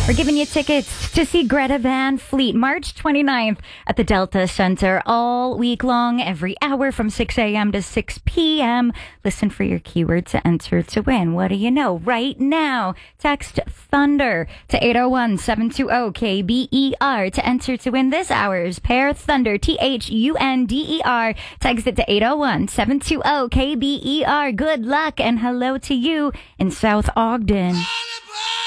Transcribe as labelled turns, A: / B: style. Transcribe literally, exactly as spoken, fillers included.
A: We're giving you tickets to see Greta Van Fleet March twenty-ninth at the Delta Center all week long, every hour from six a.m. to six p.m. Listen for your keyword to enter to win. What do you know? Right now, text Thunder to eight oh one, seven two zero, K B E R to enter to win this hour's Pair Thunder, T H U N D E R. Text it to eight oh one, seven two zero, K B E R. Good luck and hello to you in South Ogden.